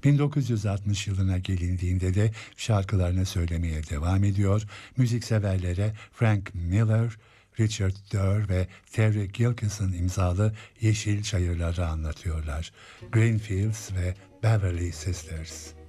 1960 yılına gelindiğinde de şarkılarını söylemeye devam ediyor. Müzikseverlere Frank Miller, Richard Durr ve Terry Gilkison imzalı Yeşil Çayırları anlatıyorlar. Greenfields ve Beverly Sisters.